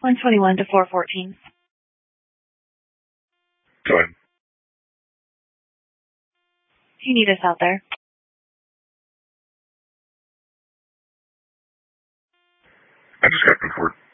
121 to 414. Go ahead. Do you need us out there? I just got report.